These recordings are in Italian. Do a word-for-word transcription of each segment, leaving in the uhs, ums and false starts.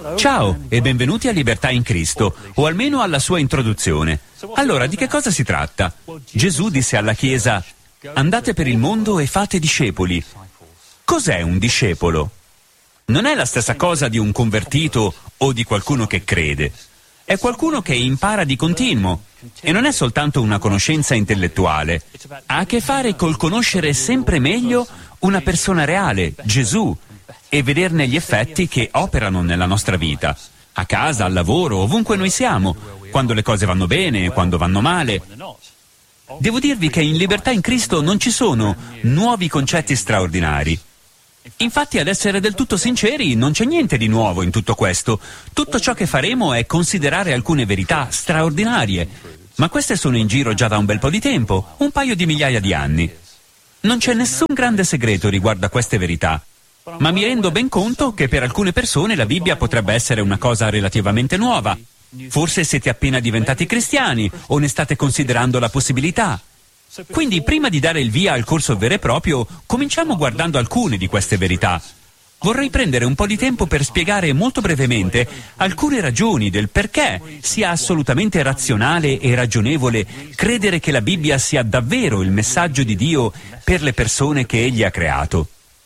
Ciao e benvenuti a Libertà in Cristo, o almeno alla sua introduzione. Allora, di che cosa si tratta? Gesù disse alla Chiesa: andate per il mondo e fate discepoli. Cos'è un discepolo? Non è la stessa cosa di un convertito o di qualcuno che crede. È qualcuno che impara di continuo e non è soltanto una conoscenza intellettuale. Ha a che fare col conoscere sempre meglio una persona reale, Gesù, e vederne gli effetti che operano nella nostra vita, a casa, al lavoro, ovunque noi siamo, quando le cose vanno bene, quando vanno male. Devo dirvi che in Libertà in Cristo non ci sono nuovi concetti straordinari. Infatti, ad essere del tutto sinceri, non c'è niente di nuovo in tutto questo. Tutto ciò che faremo è considerare alcune verità straordinarie, ma queste sono in giro già da un bel po' di tempo, un paio di migliaia di anni. Non c'è nessun grande segreto riguardo a queste verità, ma mi rendo ben conto che per alcune persone la Bibbia potrebbe essere una cosa relativamente nuova. Forse siete appena diventati cristiani o ne state considerando la possibilità. Quindi, prima di dare il via al corso vero e proprio, cominciamo guardando alcune di queste verità. Vorrei prendere un po' di tempo per spiegare molto brevemente alcune ragioni del perché sia assolutamente razionale e ragionevole credere che la Bibbia sia davvero il messaggio di Dio per le persone che Egli ha creato.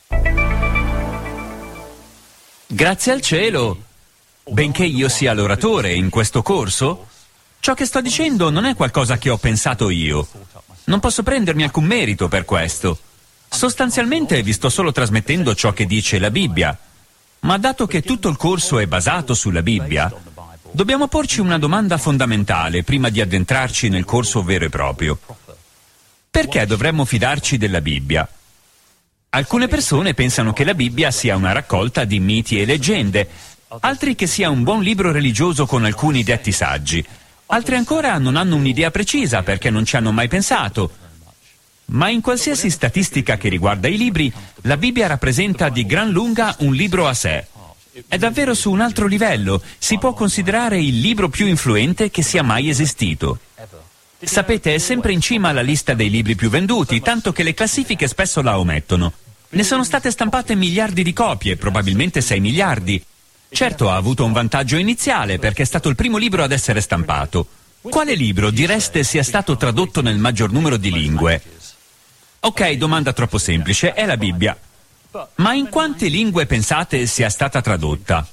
Grazie al cielo, benché io sia l'oratore in questo corso, ciò che sto dicendo non è qualcosa che ho pensato io. Non posso prendermi alcun merito per questo. Sostanzialmente vi sto solo trasmettendo ciò che dice la Bibbia. Ma dato che tutto il corso è basato sulla Bibbia, dobbiamo porci una domanda fondamentale prima di addentrarci nel corso vero e proprio. Perché dovremmo fidarci della Bibbia? Alcune persone pensano che la Bibbia sia una raccolta di miti e leggende, altri che sia un buon libro religioso con alcuni detti saggi. Altri ancora non hanno un'idea precisa perché non ci hanno mai pensato. Ma in qualsiasi statistica che riguarda i libri, la Bibbia rappresenta di gran lunga un libro a sé. È davvero su un altro livello, si può considerare il libro più influente che sia mai esistito. Sapete, è sempre in cima alla lista dei libri più venduti, tanto che le classifiche spesso la omettono. Ne sono state stampate miliardi di copie, probabilmente sei miliardi. Certo, ha avuto un vantaggio iniziale perché è stato il primo libro ad essere stampato. Quale libro direste sia stato tradotto nel maggior numero di lingue? Ok, domanda troppo semplice, è la Bibbia. Ma in quante lingue pensate sia stata tradotta?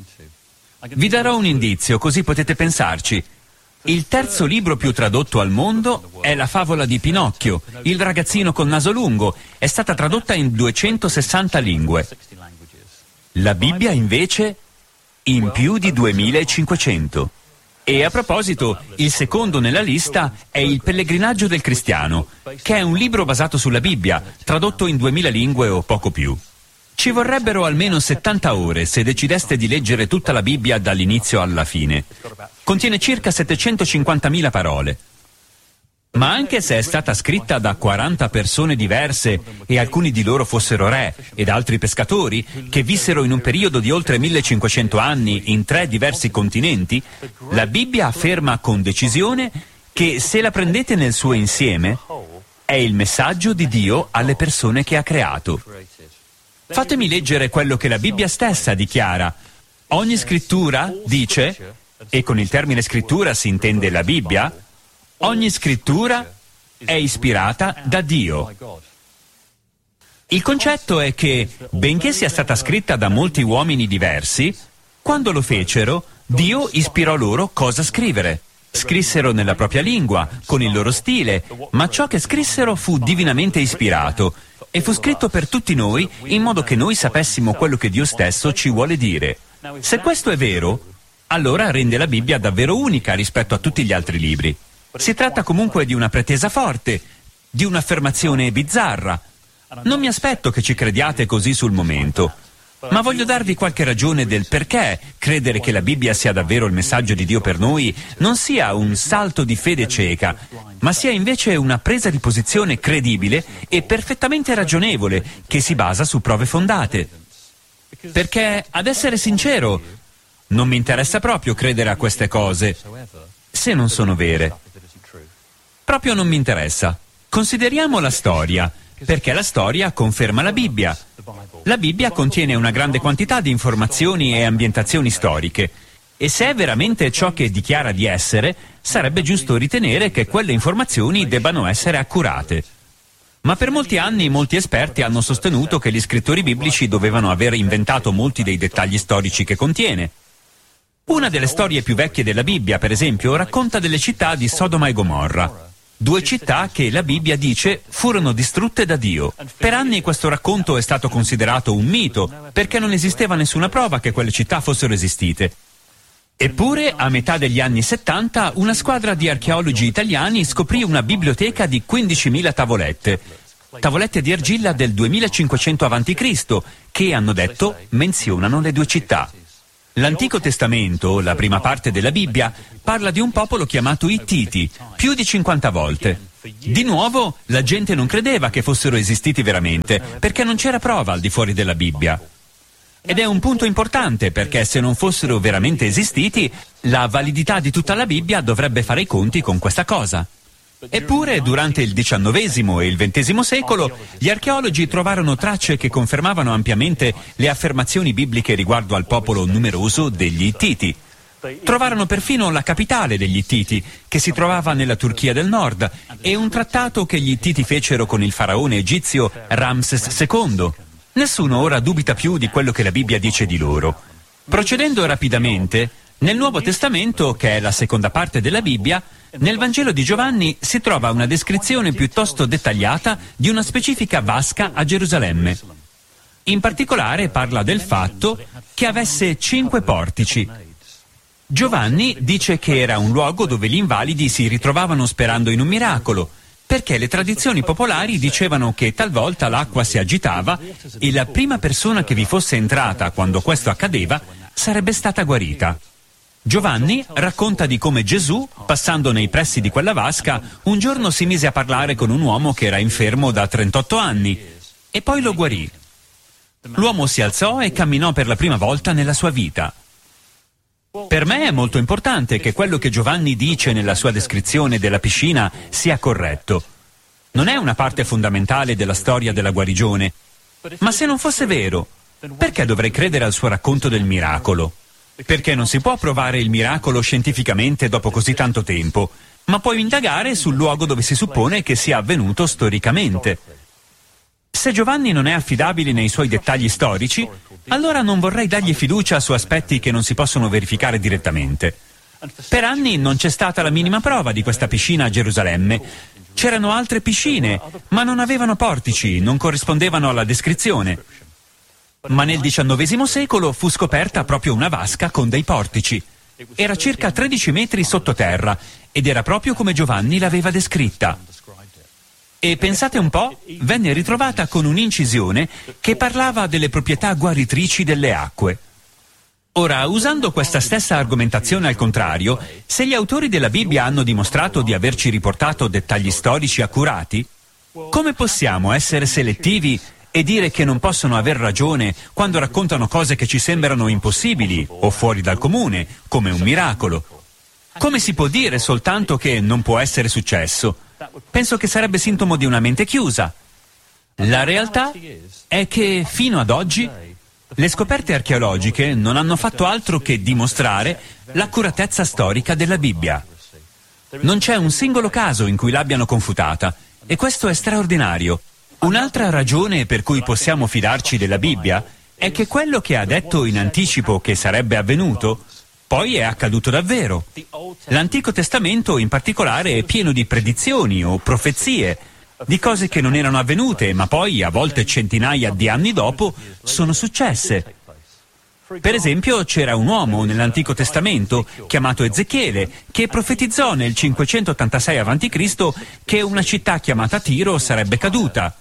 Vi darò un indizio, così potete pensarci. Il terzo libro più tradotto al mondo è la favola di Pinocchio, il ragazzino col naso lungo. È stata tradotta in duecentosessanta lingue. La Bibbia, invece, in più di duemilacinquecento. E a proposito, il secondo nella lista è Il pellegrinaggio del cristiano, che è un libro basato sulla Bibbia, tradotto in duemila lingue o poco più. Ci vorrebbero almeno settanta ore se decideste di leggere tutta la Bibbia dall'inizio alla fine. Contiene circa settecentocinquantamila parole. Ma anche se è stata scritta da quaranta persone diverse e alcuni di loro fossero re ed altri pescatori che vissero in un periodo di oltre millecinquecento anni in tre diversi continenti, la Bibbia afferma con decisione che se la prendete nel suo insieme è il messaggio di Dio alle persone che ha creato. Fatemi leggere quello che la Bibbia stessa dichiara. Ogni scrittura dice, e con il termine scrittura si intende la Bibbia, ogni scrittura è ispirata da Dio. Il concetto è che, benché sia stata scritta da molti uomini diversi, quando lo fecero, Dio ispirò loro cosa scrivere. Scrissero nella propria lingua, con il loro stile, ma ciò che scrissero fu divinamente ispirato e fu scritto per tutti noi in modo che noi sapessimo quello che Dio stesso ci vuole dire. Se questo è vero, allora rende la Bibbia davvero unica rispetto a tutti gli altri libri. Si tratta comunque di una pretesa forte, di un'affermazione bizzarra. Non mi aspetto che ci crediate così sul momento, ma voglio darvi qualche ragione del perché credere che la Bibbia sia davvero il messaggio di Dio per noi non sia un salto di fede cieca, ma sia invece una presa di posizione credibile e perfettamente ragionevole che si basa su prove fondate. Perché, ad essere sincero, non mi interessa proprio credere a queste cose, se non sono vere. Proprio non mi interessa. Consideriamo la storia, perché la storia conferma la Bibbia. La Bibbia contiene una grande quantità di informazioni e ambientazioni storiche, e se è veramente ciò che dichiara di essere, sarebbe giusto ritenere che quelle informazioni debbano essere accurate. Ma per molti anni molti esperti hanno sostenuto che gli scrittori biblici dovevano aver inventato molti dei dettagli storici che contiene. Una delle storie più vecchie della Bibbia, per esempio, racconta delle città di Sodoma e Gomorra. Due città che la Bibbia dice furono distrutte da Dio. Per anni questo racconto è stato considerato un mito, perché non esisteva nessuna prova che quelle città fossero esistite. Eppure, a metà degli anni settanta, una squadra di archeologi italiani scoprì una biblioteca di quindicimila tavolette. Tavolette di argilla del duemilacinquecento avanti Cristo, che, hanno detto, menzionano le due città. L'Antico Testamento, la prima parte della Bibbia, parla di un popolo chiamato Ittiti, più di cinquanta volte. Di nuovo, la gente non credeva che fossero esistiti veramente, perché non c'era prova al di fuori della Bibbia. Ed è un punto importante, perché se non fossero veramente esistiti, la validità di tutta la Bibbia dovrebbe fare i conti con questa cosa. Eppure, durante il diciannovesimo e il ventesimo secolo, gli archeologi trovarono tracce che confermavano ampiamente le affermazioni bibliche riguardo al popolo numeroso degli Ittiti. Trovarono perfino la capitale degli Ittiti, che si trovava nella Turchia del Nord, e un trattato che gli Ittiti fecero con il faraone egizio Ramses secondo. Nessuno ora dubita più di quello che la Bibbia dice di loro. Procedendo rapidamente, nel Nuovo Testamento, che è la seconda parte della Bibbia, nel Vangelo di Giovanni si trova una descrizione piuttosto dettagliata di una specifica vasca a Gerusalemme. In particolare parla del fatto che avesse cinque portici. Giovanni dice che era un luogo dove gli invalidi si ritrovavano sperando in un miracolo, perché le tradizioni popolari dicevano che talvolta l'acqua si agitava e la prima persona che vi fosse entrata quando questo accadeva sarebbe stata guarita. Giovanni racconta di come Gesù, passando nei pressi di quella vasca, un giorno si mise a parlare con un uomo che era infermo da trentotto anni e poi lo guarì. L'uomo si alzò e camminò per la prima volta nella sua vita. Per me è molto importante che quello che Giovanni dice nella sua descrizione della piscina sia corretto. Non è una parte fondamentale della storia della guarigione, ma se non fosse vero, perché dovrei credere al suo racconto del miracolo? Perché non si può provare il miracolo scientificamente dopo così tanto tempo, ma puoi indagare sul luogo dove si suppone che sia avvenuto storicamente. Se Giovanni non è affidabile nei suoi dettagli storici, allora non vorrei dargli fiducia su aspetti che non si possono verificare direttamente. Per anni non c'è stata la minima prova di questa piscina a Gerusalemme. C'erano altre piscine, ma non avevano portici, non corrispondevano alla descrizione. Ma nel diciannovesimo secolo fu scoperta proprio una vasca con dei portici. Era circa tredici metri sottoterra ed era proprio come Giovanni l'aveva descritta. E pensate un po', venne ritrovata con un'incisione che parlava delle proprietà guaritrici delle acque. Ora, usando questa stessa argomentazione al contrario, se gli autori della Bibbia hanno dimostrato di averci riportato dettagli storici accurati, come possiamo essere selettivi e dire che non possono aver ragione quando raccontano cose che ci sembrano impossibili o fuori dal comune, come un miracolo? Come si può dire soltanto che non può essere successo? Penso che sarebbe sintomo di una mente chiusa. La realtà è che, fino ad oggi, le scoperte archeologiche non hanno fatto altro che dimostrare l'accuratezza storica della Bibbia. Non c'è un singolo caso in cui l'abbiano confutata, e questo è straordinario. Un'altra ragione per cui possiamo fidarci della Bibbia è che quello che ha detto in anticipo che sarebbe avvenuto, poi è accaduto davvero. L'Antico Testamento in particolare è pieno di predizioni o profezie, di cose che non erano avvenute, ma poi, a volte centinaia di anni dopo, sono successe. Per esempio, c'era un uomo nell'Antico Testamento, chiamato Ezechiele, che profetizzò nel cinquecentottantasei avanti Cristo che una città chiamata Tiro sarebbe caduta.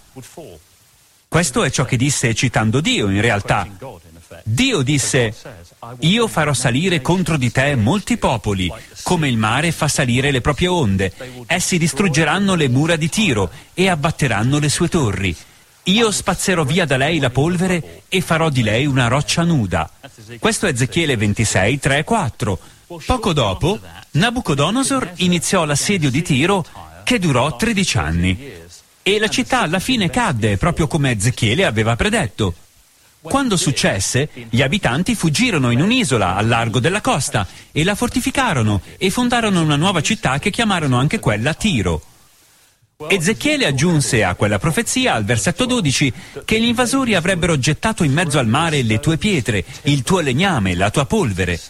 Questo è ciò che disse citando Dio, in realtà. Dio disse: «Io farò salire contro di te molti popoli, come il mare fa salire le proprie onde. Essi distruggeranno le mura di Tiro e abbatteranno le sue torri. Io spazzerò via da lei la polvere e farò di lei una roccia nuda». Questo è Ezechiele ventisei, tre e quattro. Poco dopo, Nabucodonosor iniziò l'assedio di Tiro, che durò tredici anni. E la città alla fine cadde, proprio come Ezechiele aveva predetto. Quando successe, gli abitanti fuggirono in un'isola al largo della costa e la fortificarono e fondarono una nuova città che chiamarono anche quella Tiro. Ezechiele aggiunse a quella profezia, al versetto dodici, che gli invasori avrebbero gettato in mezzo al mare le tue pietre, il tuo legname, la tua polvere.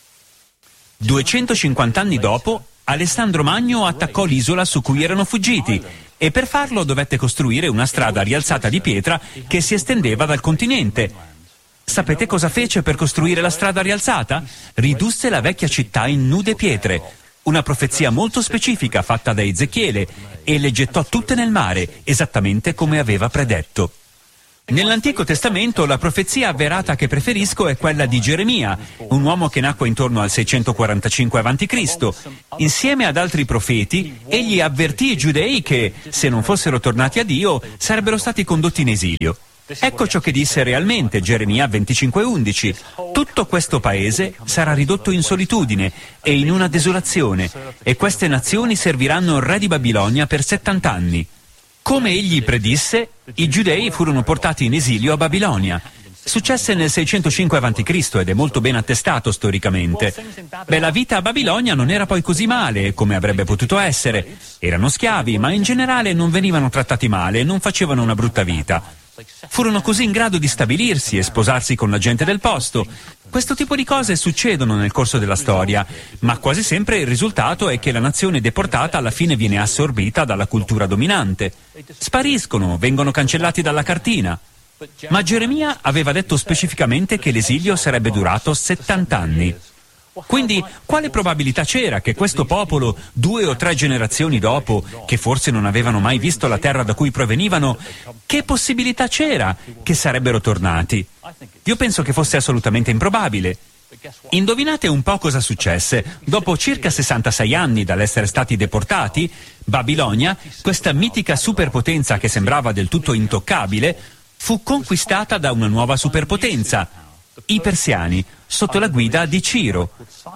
duecentocinquanta anni dopo, Alessandro Magno attaccò l'isola su cui erano fuggiti e per farlo dovette costruire una strada rialzata di pietra che si estendeva dal continente. Sapete cosa fece per costruire la strada rialzata? Ridusse la vecchia città in nude pietre, una profezia molto specifica fatta da Ezechiele, e le gettò tutte nel mare, esattamente come aveva predetto. Nell'Antico Testamento la profezia avverata che preferisco è quella di Geremia, un uomo che nacque intorno al seicentoquarantacinque avanti Cristo Insieme ad altri profeti, egli avvertì i giudei che, se non fossero tornati a Dio, sarebbero stati condotti in esilio. Ecco ciò che disse realmente Geremia venticinque undici. Tutto questo paese sarà ridotto in solitudine e in una desolazione, e queste nazioni serviranno il re di Babilonia per settanta anni. Come egli predisse, i giudei furono portati in esilio a Babilonia. Successe nel seicentocinque avanti Cristo ed è molto ben attestato storicamente. Beh, la vita a Babilonia non era poi così male come avrebbe potuto essere. Erano schiavi, ma in generale non venivano trattati male e non facevano una brutta vita. Furono così in grado di stabilirsi e sposarsi con la gente del posto. Questo tipo di cose succedono nel corso della storia, ma quasi sempre il risultato è che la nazione deportata alla fine viene assorbita dalla cultura dominante. Spariscono, vengono cancellati dalla cartina. Ma Geremia aveva detto specificamente che l'esilio sarebbe durato settanta anni. Quindi, quale probabilità c'era che questo popolo, due o tre generazioni dopo, che forse non avevano mai visto la terra da cui provenivano, che possibilità c'era che sarebbero tornati? Io penso che fosse assolutamente improbabile. Indovinate un po' cosa successe? Dopo circa sessantasei anni dall'essere stati deportati, Babilonia, questa mitica superpotenza che sembrava del tutto intoccabile, fu conquistata da una nuova superpotenza, i persiani, sotto la guida di Ciro.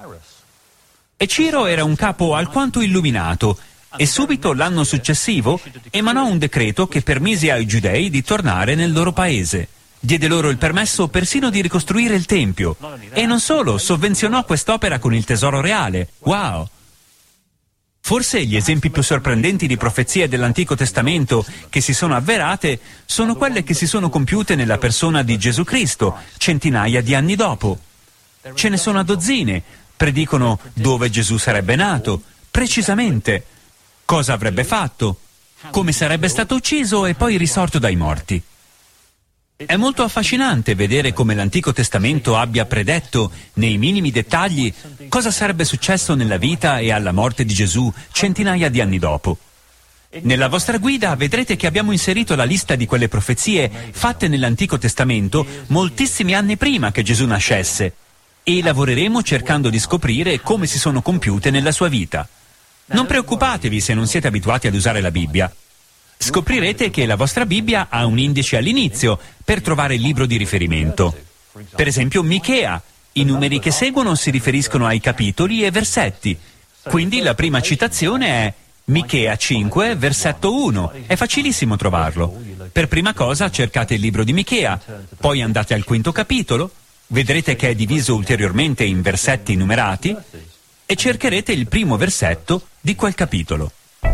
E Ciro era un capo alquanto illuminato e subito l'anno successivo emanò un decreto che permise ai giudei di tornare nel loro paese. Diede loro il permesso persino di ricostruire il Tempio e non solo, sovvenzionò quest'opera con il tesoro reale. Wow! Forse gli esempi più sorprendenti di profezie dell'Antico Testamento che si sono avverate sono quelle che si sono compiute nella persona di Gesù Cristo, centinaia di anni dopo. Ce ne sono a dozzine, predicono dove Gesù sarebbe nato, precisamente, cosa avrebbe fatto, come sarebbe stato ucciso e poi risorto dai morti. È molto affascinante vedere come l'Antico Testamento abbia predetto, nei minimi dettagli, cosa sarebbe successo nella vita e alla morte di Gesù centinaia di anni dopo. Nella vostra guida vedrete che abbiamo inserito la lista di quelle profezie fatte nell'Antico Testamento moltissimi anni prima che Gesù nascesse e lavoreremo cercando di scoprire come si sono compiute nella sua vita. Non preoccupatevi se non siete abituati ad usare la Bibbia. Scoprirete che la vostra Bibbia ha un indice all'inizio per trovare il libro di riferimento. Per esempio Michea. I numeri che seguono si riferiscono ai capitoli e versetti. Quindi la prima citazione è Michea cinque, versetto uno. È facilissimo trovarlo. Per prima cosa cercate il libro di Michea, poi andate al quinto capitolo, vedrete che è diviso ulteriormente in versetti numerati e cercherete il primo versetto di quel capitolo.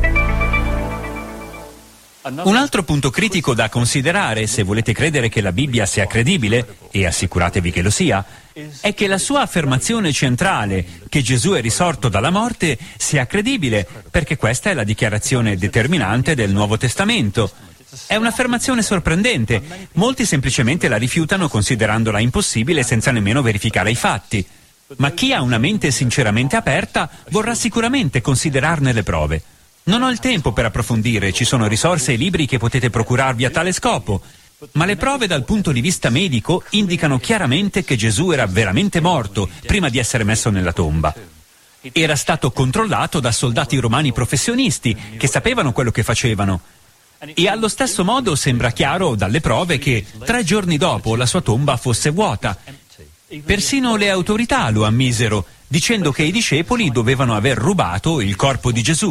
Un altro punto critico da considerare, se volete credere che la Bibbia sia credibile, e assicuratevi che lo sia, è che la sua affermazione centrale, che Gesù è risorto dalla morte, sia credibile, perché questa è la dichiarazione determinante del Nuovo Testamento. È un'affermazione sorprendente. Molti semplicemente la rifiutano considerandola impossibile senza nemmeno verificare i fatti. Ma chi ha una mente sinceramente aperta vorrà sicuramente considerarne le prove. Non ho il tempo per approfondire, ci sono risorse e libri che potete procurarvi a tale scopo, ma le prove dal punto di vista medico indicano chiaramente che Gesù era veramente morto prima di essere messo nella tomba. Era stato controllato da soldati romani professionisti che sapevano quello che facevano. E allo stesso modo sembra chiaro dalle prove che tre giorni dopo la sua tomba fosse vuota. Persino le autorità lo ammisero, dicendo che i discepoli dovevano aver rubato il corpo di Gesù.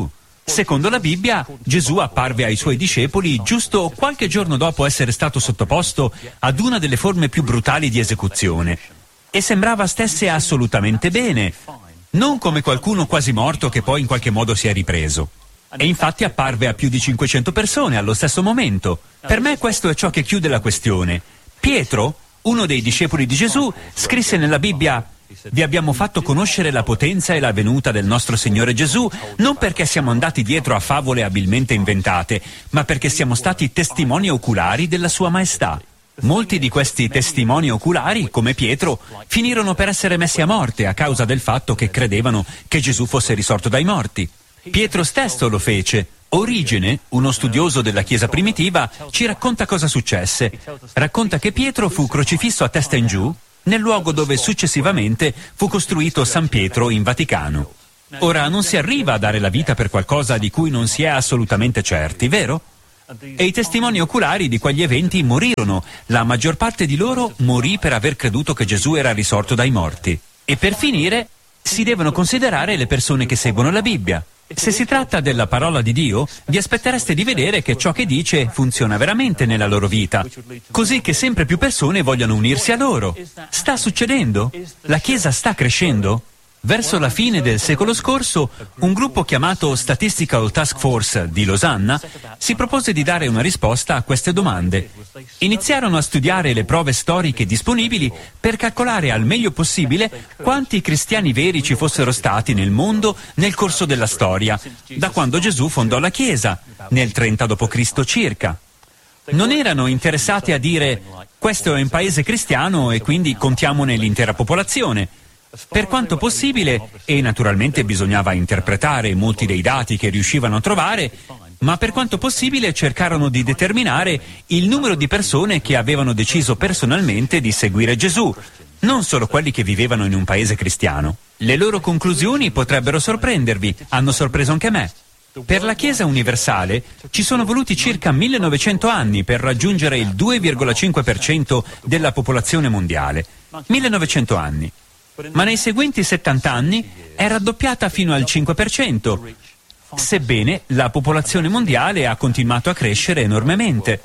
Secondo la Bibbia, Gesù apparve ai suoi discepoli giusto qualche giorno dopo essere stato sottoposto ad una delle forme più brutali di esecuzione e sembrava stesse assolutamente bene, non come qualcuno quasi morto che poi in qualche modo si è ripreso. E infatti apparve a più di cinquecento persone allo stesso momento. Per me questo è ciò che chiude la questione. Pietro, uno dei discepoli di Gesù, scrisse nella Bibbia: «Vi abbiamo fatto conoscere la potenza e la venuta del nostro Signore Gesù, non perché siamo andati dietro a favole abilmente inventate, ma perché siamo stati testimoni oculari della Sua Maestà». Molti di questi testimoni oculari, come Pietro, finirono per essere messi a morte a causa del fatto che credevano che Gesù fosse risorto dai morti. Pietro stesso lo fece. Origene, uno studioso della Chiesa primitiva, ci racconta cosa successe. Racconta che Pietro fu crocifisso a testa in giù nel luogo dove successivamente fu costruito San Pietro in Vaticano. Ora, non si arriva a dare la vita per qualcosa di cui non si è assolutamente certi, vero? E i testimoni oculari di quegli eventi morirono. La maggior parte di loro morì per aver creduto che Gesù era risorto dai morti. E per finire, si devono considerare le persone che seguono la Bibbia. Se si tratta della parola di Dio, vi aspettereste di vedere che ciò che dice funziona veramente nella loro vita, così che sempre più persone vogliono unirsi a loro. Sta succedendo? La Chiesa sta crescendo? Verso la fine del secolo scorso, un gruppo chiamato Statistical Task Force di Losanna si propose di dare una risposta a queste domande. Iniziarono a studiare le prove storiche disponibili per calcolare al meglio possibile quanti cristiani veri ci fossero stati nel mondo nel corso della storia, da quando Gesù fondò la Chiesa, nel trenta dopo Cristo circa. Non erano interessati a dire «questo è un paese cristiano e quindi contiamone l'intera popolazione». Per quanto possibile, e naturalmente bisognava interpretare molti dei dati che riuscivano a trovare, ma per quanto possibile cercarono di determinare il numero di persone che avevano deciso personalmente di seguire Gesù, non solo quelli che vivevano in un paese cristiano. Le loro conclusioni potrebbero sorprendervi, hanno sorpreso anche me. Per la Chiesa universale ci sono voluti circa millenovecento anni per raggiungere il due virgola cinque per cento della popolazione mondiale. millenovecento anni. Ma nei seguenti settanta anni è raddoppiata fino al cinque per cento, sebbene la popolazione mondiale ha continuato a crescere enormemente.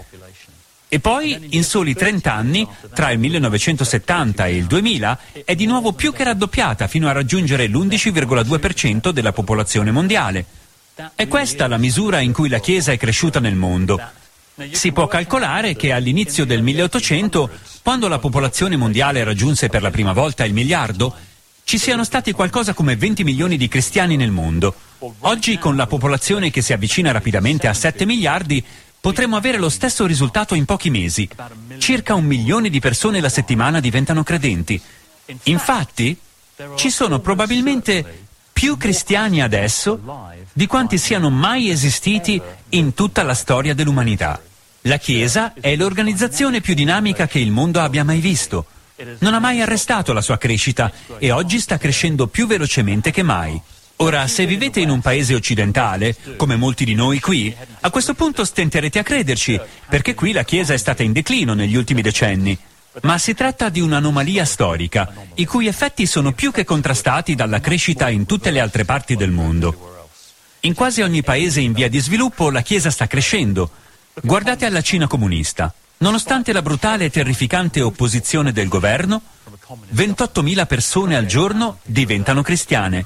E poi, in soli trenta anni, tra il millenovecentosettanta e il duemila, è di nuovo più che raddoppiata fino a raggiungere l'undici virgola due per cento della popolazione mondiale. È questa la misura in cui la Chiesa è cresciuta nel mondo. Si può calcolare che all'inizio del milleottocento, quando la popolazione mondiale raggiunse per la prima volta il miliardo, ci siano stati qualcosa come venti milioni di cristiani nel mondo. Oggi, con la popolazione che si avvicina rapidamente a sette miliardi, potremo avere lo stesso risultato in pochi mesi. Circa un milione di persone la settimana diventano credenti. Infatti, ci sono probabilmente più cristiani adesso di quanti siano mai esistiti in tutta la storia dell'umanità. La Chiesa è l'organizzazione più dinamica che il mondo abbia mai visto. Non ha mai arrestato la sua crescita e oggi sta crescendo più velocemente che mai. Ora, se vivete in un paese occidentale, come molti di noi qui, a questo punto stenterete a crederci, perché qui la Chiesa è stata in declino negli ultimi decenni. Ma si tratta di un'anomalia storica, i cui effetti sono più che contrastati dalla crescita in tutte le altre parti del mondo. In quasi ogni paese in via di sviluppo la Chiesa sta crescendo. Guardate alla Cina comunista. Nonostante la brutale e terrificante opposizione del governo, ventottomila persone al giorno diventano cristiane.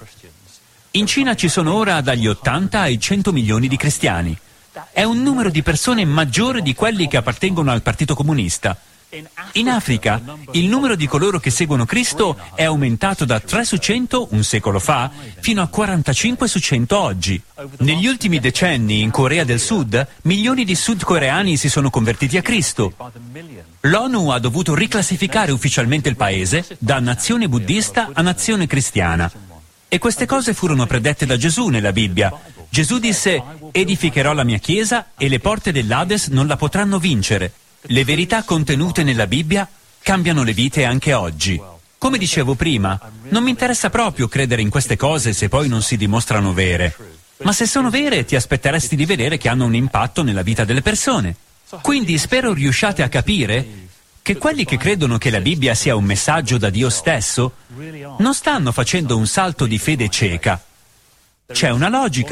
In Cina ci sono ora dagli ottanta ai cento milioni di cristiani. È un numero di persone maggiore di quelli che appartengono al Partito Comunista. In Africa, il numero di coloro che seguono Cristo è aumentato da tre su cento un secolo fa fino a quarantacinque su cento oggi. Negli ultimi decenni, in Corea del Sud, milioni di sudcoreani si sono convertiti a Cristo. L'ONU ha dovuto riclassificare ufficialmente il paese da nazione buddista a nazione cristiana. E queste cose furono predette da Gesù nella Bibbia. Gesù disse: «Edificherò la mia chiesa e le porte dell'Ades non la potranno vincere». Le verità contenute nella Bibbia cambiano le vite anche oggi. Come dicevo prima, non mi interessa proprio credere in queste cose se poi non si dimostrano vere. Ma se sono vere, ti aspetteresti di vedere che hanno un impatto nella vita delle persone. Quindi spero riusciate a capire che quelli che credono che la Bibbia sia un messaggio da Dio stesso non stanno facendo un salto di fede cieca. C'è una logica,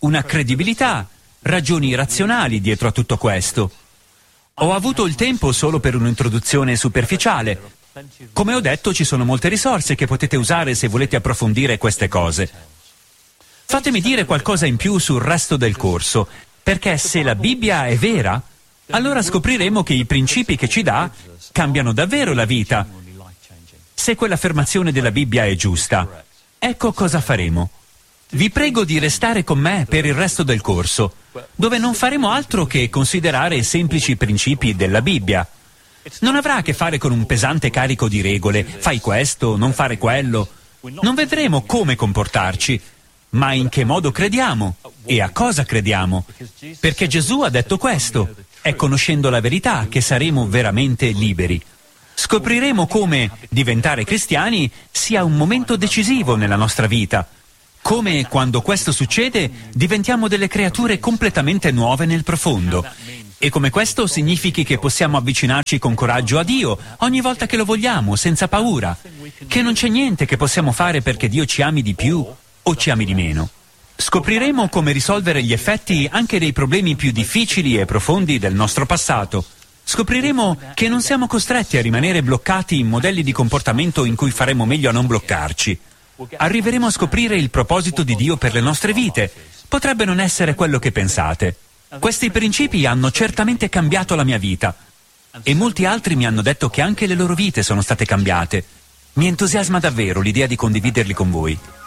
una credibilità, ragioni razionali dietro a tutto questo. Ho avuto il tempo solo per un'introduzione superficiale. Come ho detto, ci sono molte risorse che potete usare se volete approfondire queste cose. Fatemi dire qualcosa in più sul resto del corso, perché se la Bibbia è vera, allora scopriremo che i principi che ci dà cambiano davvero la vita. Se quell'affermazione della Bibbia è giusta, ecco cosa faremo. Vi prego di restare con me per il resto del corso, dove non faremo altro che considerare i semplici principi della Bibbia. Non avrà a che fare con un pesante carico di regole, fai questo, non fare quello. Non vedremo come comportarci, ma in che modo crediamo e a cosa crediamo. Perché Gesù ha detto questo, è conoscendo la verità che saremo veramente liberi. Scopriremo come diventare cristiani sia un momento decisivo nella nostra vita. Come, quando questo succede, diventiamo delle creature completamente nuove nel profondo. E come questo significhi che possiamo avvicinarci con coraggio a Dio ogni volta che lo vogliamo, senza paura. Che non c'è niente che possiamo fare perché Dio ci ami di più o ci ami di meno. Scopriremo come risolvere gli effetti anche dei problemi più difficili e profondi del nostro passato. Scopriremo che non siamo costretti a rimanere bloccati in modelli di comportamento in cui faremo meglio a non bloccarci. Arriveremo a scoprire il proposito di Dio per le nostre vite. Potrebbe non essere quello che pensate. Questi principi hanno certamente cambiato la mia vita. E molti altri mi hanno detto che anche le loro vite sono state cambiate. Mi entusiasma davvero l'idea di condividerli con voi.